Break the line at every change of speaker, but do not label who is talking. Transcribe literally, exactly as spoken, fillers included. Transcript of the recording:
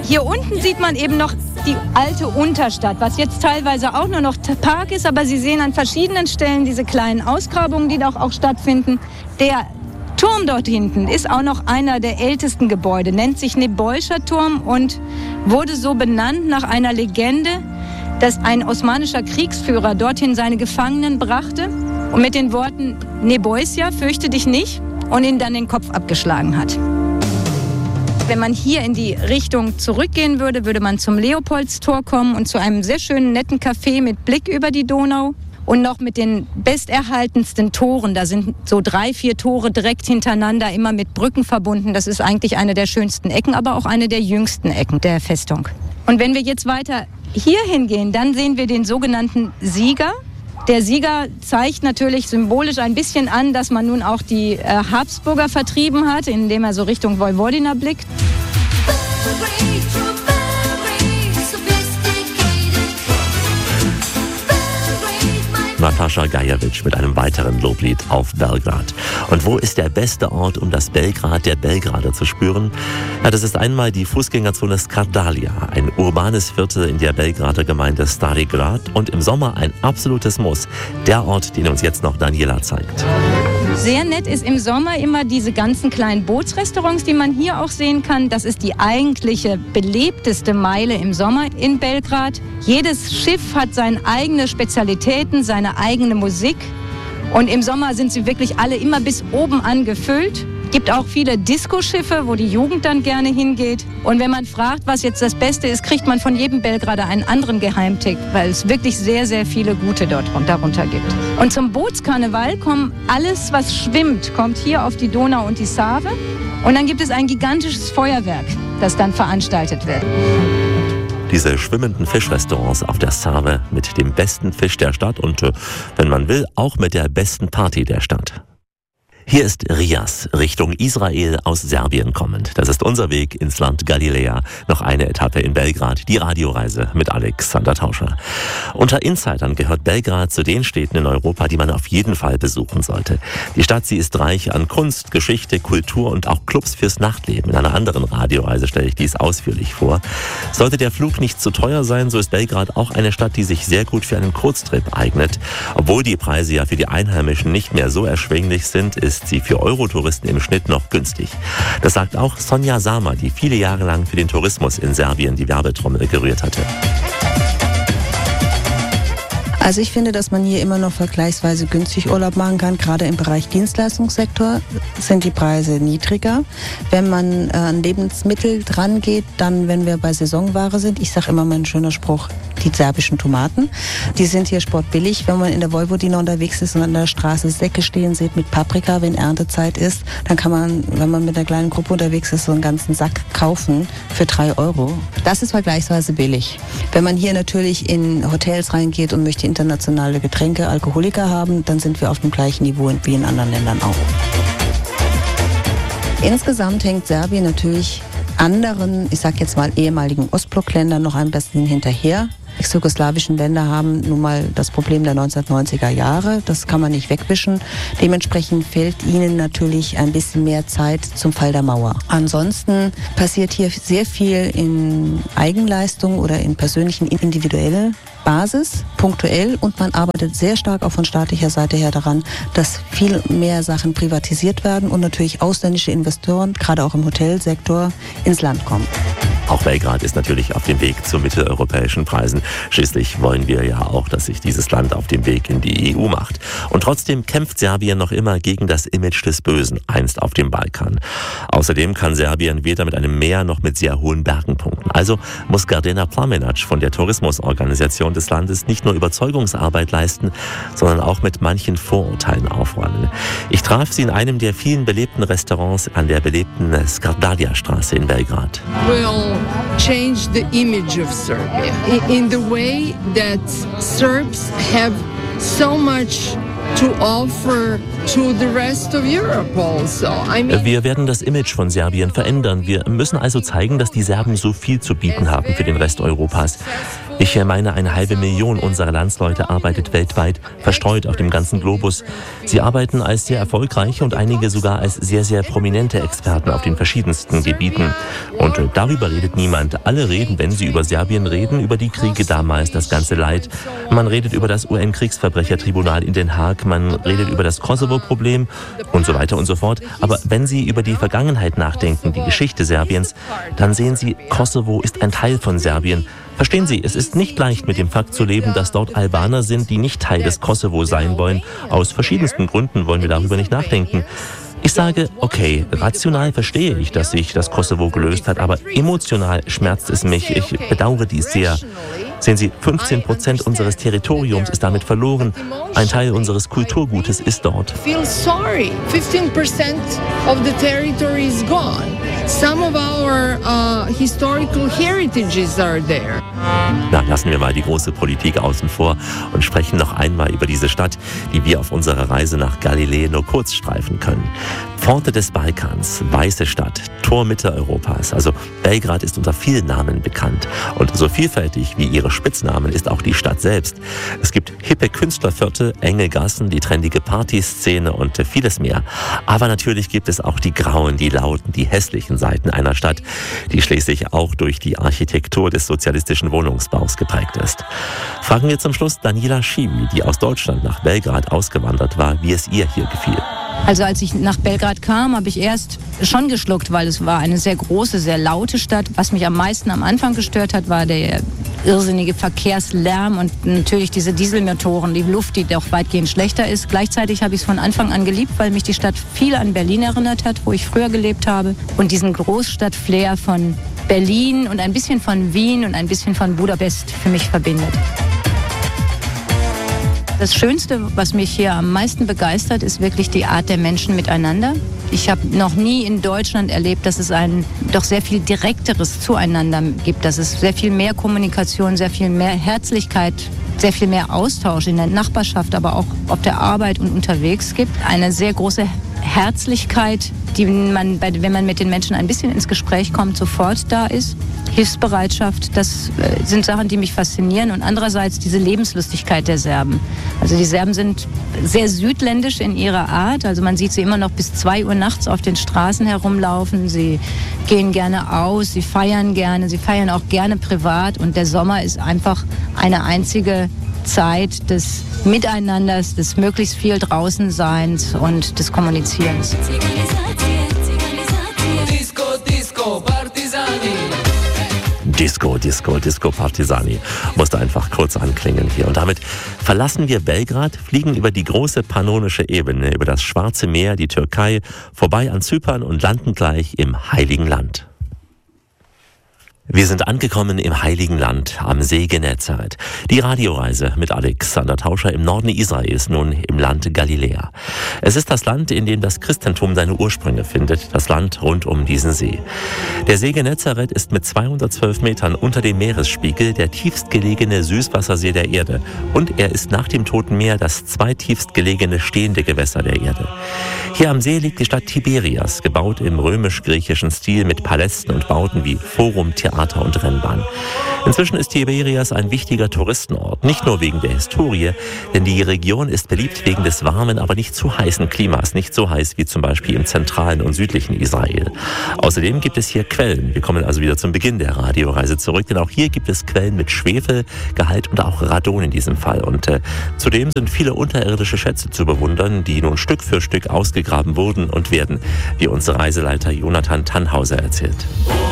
Hier unten sieht man eben noch die alte Unterstadt, was jetzt teilweise auch nur noch Park ist, aber Sie sehen an verschiedenen Stellen diese kleinen Ausgrabungen, die doch auch stattfinden. Der Turm dort hinten ist auch noch einer der ältesten Gebäude, nennt sich Nebolscher Turm und wurde so benannt nach einer Legende, dass ein osmanischer Kriegsführer dorthin seine Gefangenen brachte und mit den Worten Neboisya, fürchte dich nicht, und ihnen dann den Kopf abgeschlagen hat. Wenn man hier in die Richtung zurückgehen würde, würde man zum Leopoldstor kommen und zu einem sehr schönen, netten Café mit Blick über die Donau und noch mit den besterhaltensten Toren. Da sind so drei, vier Tore direkt hintereinander, immer mit Brücken verbunden. Das ist eigentlich eine der schönsten Ecken, aber auch eine der jüngsten Ecken der Festung. Und wenn wir jetzt weiter hier hingehen, dann sehen wir den sogenannten Sieger. Der Sieger zeigt natürlich symbolisch ein bisschen an, dass man nun auch die äh, Habsburger vertrieben hat, indem er so Richtung Vojvodina blickt.
Natascha Gajewitsch mit einem weiteren Loblied auf Belgrad. Und wo ist der beste Ort, um das Belgrad der Belgrader zu spüren? Ja, das ist einmal die Fußgängerzone Skardalia, ein urbanes Viertel in der Belgrader Gemeinde Stari Grad und im Sommer ein absolutes Muss. Der Ort, den uns jetzt noch Daniela zeigt.
Sehr nett ist im Sommer immer diese ganzen kleinen Bootsrestaurants, die man hier auch sehen kann. Das ist die eigentliche belebteste Meile im Sommer in Belgrad. Jedes Schiff hat seine eigenen Spezialitäten, seine eigene Musik. Und im Sommer sind sie wirklich alle immer bis oben angefüllt. Es gibt auch viele Diskoschiffe, wo die Jugend dann gerne hingeht. Und wenn man fragt, was jetzt das Beste ist, kriegt man von jedem Belgrader einen anderen Geheimtipp, weil es wirklich sehr, sehr viele gute dort darunter gibt. Und zum Bootskarneval kommt alles, was schwimmt, kommt hier auf die Donau und die Save. Und dann gibt es ein gigantisches Feuerwerk, das dann veranstaltet wird.
Diese schwimmenden Fischrestaurants auf der Save mit dem besten Fisch der Stadt und, wenn man will, auch mit der besten Party der Stadt. Hier ist Rias, Richtung Israel aus Serbien kommend. Das ist unser Weg ins Land Galiläa. Noch eine Etappe in Belgrad, die Radioreise mit Alexander Tauscher. Unter Insidern gehört Belgrad zu den Städten in Europa, die man auf jeden Fall besuchen sollte. Die Stadt, sie ist reich an Kunst, Geschichte, Kultur und auch Clubs fürs Nachtleben. In einer anderen Radioreise stelle ich dies ausführlich vor. Sollte der Flug nicht zu teuer sein, so ist Belgrad auch eine Stadt, die sich sehr gut für einen Kurztrip eignet. Obwohl die Preise ja für die Einheimischen nicht mehr so erschwinglich sind, ist sie für Eurotouristen im Schnitt noch günstig. Das sagt auch Sonja Sama, die viele Jahre lang für den Tourismus in Serbien die Werbetrommel gerührt hatte.
Also ich finde, dass man hier immer noch vergleichsweise günstig Urlaub machen kann. Gerade im Bereich Dienstleistungssektor sind die Preise niedriger. Wenn man äh, an Lebensmittel dran geht, dann, wenn wir bei Saisonware sind, ich sage immer mein schöner Spruch, die serbischen Tomaten, die sind hier sportbillig. Wenn man in der Vojvodina unterwegs ist und an der Straße Säcke stehen sieht mit Paprika, wenn Erntezeit ist, dann kann man, wenn man mit einer kleinen Gruppe unterwegs ist, so einen ganzen Sack kaufen für drei Euro. Das ist vergleichsweise billig. Wenn man hier natürlich in Hotels reingeht und möchte internationale Getränke, Alkoholiker haben, dann sind wir auf dem gleichen Niveau wie in anderen Ländern auch. Insgesamt hängt Serbien natürlich anderen, ich sag jetzt mal ehemaligen Ostblockländern noch ein bisschen hinterher. Ex-jugoslawischen Länder haben nun mal das Problem der neunzehnhundertneunziger Jahre. Das kann man nicht wegwischen. Dementsprechend fehlt ihnen natürlich ein bisschen mehr Zeit zum Fall der Mauer. Ansonsten passiert hier sehr viel in Eigenleistung oder in persönlichen, individuellen Basis, punktuell, und man arbeitet sehr stark auch von staatlicher Seite her daran, dass viel mehr Sachen privatisiert werden und natürlich ausländische Investoren, gerade auch im Hotelsektor, ins Land kommen.
Auch Belgrad ist natürlich auf dem Weg zu mitteleuropäischen Preisen. Schließlich wollen wir ja auch, dass sich dieses Land auf dem Weg in die E U macht. Und trotzdem kämpft Serbien noch immer gegen das Image des Bösen, einst auf dem Balkan. Außerdem kann Serbien weder mit einem Meer noch mit sehr hohen Bergen punkten. Also muss Gardena Plamenac von der Tourismusorganisation des Landes nicht nur Überzeugungsarbeit leisten, sondern auch mit manchen Vorurteilen aufräumen. Ich traf sie in einem der vielen belebten Restaurants an der belebten Skardalia-Straße in Belgrad.
Will change the image of Serbia in the way that Serbs have so much to offer to the rest of Europe also. I mean,
wir werden das Image von Serbien verändern. Wir müssen also zeigen, dass die Serben so viel zu bieten haben für den Rest Europas. Ich meine, eine halbe Million unserer Landsleute arbeitet weltweit, verstreut auf dem ganzen Globus. Sie arbeiten als sehr erfolgreiche und einige sogar als sehr, sehr prominente Experten auf den verschiedensten Gebieten. Und darüber redet niemand. Alle reden, wenn sie über Serbien reden, über die Kriege damals, das ganze Leid. Man redet über das U N-Kriegsverbrechertribunal in Den Haag, man redet über das Kosovo-Problem und so weiter und so fort. Aber wenn Sie über die Vergangenheit nachdenken, die Geschichte Serbiens, dann sehen Sie, Kosovo ist ein Teil von Serbien. Verstehen Sie, es ist nicht leicht, mit dem Fakt zu leben, dass dort Albaner sind, die nicht Teil des Kosovo sein wollen. Aus verschiedensten Gründen wollen wir darüber nicht nachdenken. Ich sage, okay, rational verstehe ich, dass sich das Kosovo gelöst hat, aber emotional schmerzt es mich. Ich bedauere dies sehr. Sehen Sie, fünfzehn Prozent unseres Territoriums ist damit verloren. Ein Teil unseres Kulturgutes ist dort.
Feel sorry. fifteen percent of the territory is gone. Some of our uh, historical heritages are there.
Na, lassen wir mal die große Politik außen vor und sprechen noch einmal über diese Stadt, die wir auf unserer Reise nach Galiläa nur kurz streifen können. Pforte des Balkans, weiße Stadt, Tor Mitteleuropas. Also Belgrad ist unter vielen Namen bekannt. Und so vielfältig wie ihre Spitznamen ist auch die Stadt selbst. Es gibt hippe Künstlerviertel, enge Gassen, die trendige Partyszene und vieles mehr. Aber natürlich gibt es auch die grauen, die lauten, die hässlichen Seiten einer Stadt, die schließlich auch durch die Architektur des sozialistischen Wohnungsbaus geprägt ist. Fragen wir zum Schluss Daniela Schiwi, die aus Deutschland nach Belgrad ausgewandert war, wie es ihr hier gefiel.
Also als ich nach Belgrad kam, habe ich erst schon geschluckt, weil es war eine sehr große, sehr laute Stadt. Was mich am meisten am Anfang gestört hat, war der irrsinnige Verkehrslärm und natürlich diese Dieselmotoren, die Luft, die doch weitgehend schlechter ist. Gleichzeitig habe ich es von Anfang an geliebt, weil mich die Stadt viel an Berlin erinnert hat, wo ich früher gelebt habe. Und diesen Großstadt-Flair von Berlin und ein bisschen von Wien und ein bisschen von Budapest für mich verbindet. Das Schönste, was mich hier am meisten begeistert, ist wirklich die Art der Menschen miteinander. Ich habe noch nie in Deutschland erlebt, dass es ein doch sehr viel direkteres Zueinander gibt, dass es sehr viel mehr Kommunikation, sehr viel mehr Herzlichkeit, sehr viel mehr Austausch in der Nachbarschaft, aber auch auf der Arbeit und unterwegs gibt. Eine sehr große Herzlichkeit, die man, wenn man mit den Menschen ein bisschen ins Gespräch kommt, sofort da ist. Hilfsbereitschaft, das sind Sachen, die mich faszinieren. Und andererseits diese Lebenslustigkeit der Serben. Also die Serben sind sehr südländisch in ihrer Art. Also man sieht sie immer noch bis zwei Uhr nachts auf den Straßen herumlaufen. Sie gehen gerne aus, sie feiern gerne, sie feiern auch gerne privat. Und der Sommer ist einfach eine einzige Zeit des Miteinanders, des möglichst viel Draußenseins und des Kommunizierens.
Disco, Disco, Disco Partisani. Musste einfach kurz anklingen hier. Und damit verlassen wir Belgrad, fliegen über die große pannonische Ebene, über das Schwarze Meer, die Türkei, vorbei an Zypern und landen gleich im Heiligen Land. Wir sind angekommen im Heiligen Land, am See Genezareth. Die Radioreise mit Alexander Tauscher im Norden Israels, nun im Land Galiläa. Es ist das Land, in dem das Christentum seine Ursprünge findet, das Land rund um diesen See. Der See Genezareth ist mit zweihundertzwölf Metern unter dem Meeresspiegel der tiefstgelegene Süßwassersee der Erde. Und er ist nach dem Toten Meer das zweitiefstgelegene stehende Gewässer der Erde. Hier am See liegt die Stadt Tiberias, gebaut im römisch-griechischen Stil mit Palästen und Bauten wie Forum, Theater und Rennbahn. Inzwischen ist Tiberias ein wichtiger Touristenort, nicht nur wegen der Historie, denn die Region ist beliebt wegen des warmen, aber nicht zu heißen Klimas, nicht so heiß wie zum Beispiel im zentralen und südlichen Israel. Außerdem gibt es hier Quellen. Wir kommen also wieder zum Beginn der Radioreise zurück, denn auch hier gibt es Quellen mit Schwefelgehalt und auch Radon in diesem Fall. Und äh, zudem sind viele unterirdische Schätze zu bewundern, die nun Stück für Stück ausgegraben wurden und werden, wie unser Reiseleiter Jonathan Tannhauser erzählt.